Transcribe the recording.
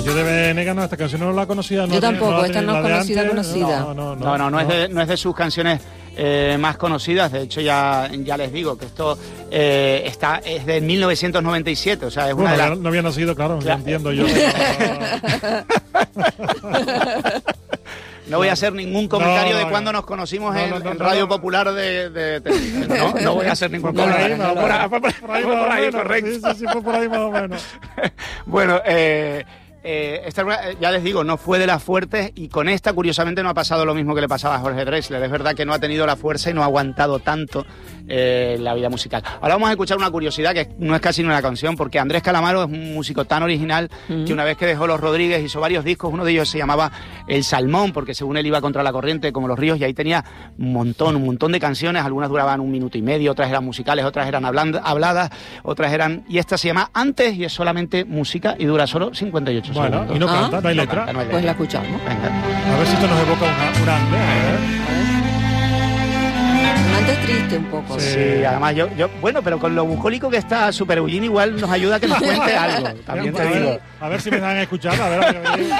Yo de Venegas no, esta canción no la conocía. Yo tampoco, esta no es conocida. No es de sus canciones más conocidas. De hecho, ya les digo que esto es de 1997. O sea, es una de las... No había nacido, claro, lo entiendo yo. No voy a hacer ningún comentario de cuando nos conocimos en Radio Popular de no voy a hacer ningún comentario. Por ahí, correcto. Sí, por ahí más o menos. Bueno, esta, ya les digo, no fue de las fuertes, y con esta, curiosamente, no ha pasado lo mismo que le pasaba a Jorge Drexler. Es verdad que no ha tenido la fuerza y no ha aguantado tanto la vida musical. Ahora vamos a escuchar una curiosidad que no es casi una canción, porque Andrés Calamaro es un músico tan original que una vez que dejó Los Rodríguez hizo varios discos. Uno de ellos se llamaba El Salmón, porque según él iba contra la corriente como los ríos, y ahí tenía un montón de canciones. Algunas duraban 1 minuto y medio, otras eran musicales, otras eran habladas, otras eran... Y esta se llama Antes, y es solamente música y dura solo 58 segundos. Bueno, y no canta, no hay letra. Pues la escuchamos. Venga. A ver si esto nos evoca un Andrés. Antes triste un poco. Sí, además yo, bueno, pero con lo bucólico que está Super Eugene, igual nos ayuda a que nos cuente algo. También te digo. A ver si me dan a escuchar, a ver.